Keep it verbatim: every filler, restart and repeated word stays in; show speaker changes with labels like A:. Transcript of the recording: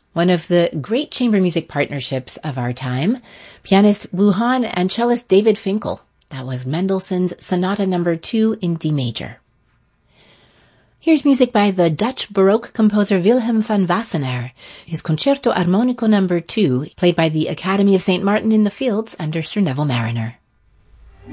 A: one of the great chamber music partnerships of our time, pianist Wu Han and cellist David Finkel. That was Mendelssohn's Sonata Number two in D major. Here's music by the Dutch Baroque composer Wilhelm van Wassenaar, his Concerto Armonico Number two, played by the Academy of Saint Martin in the Fields under Sir Neville Marriner.